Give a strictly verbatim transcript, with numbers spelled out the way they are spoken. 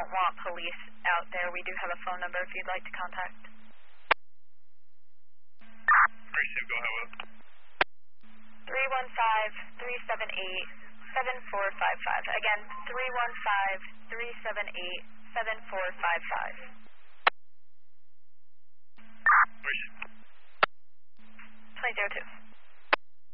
don't want police out there. We do have a phone number if you'd like to contact. Ratio, go ahead with. three one five, three seven eight, seven four five five. Again, three one five, three seven eight, seven four five five. Ratio. twenty oh two.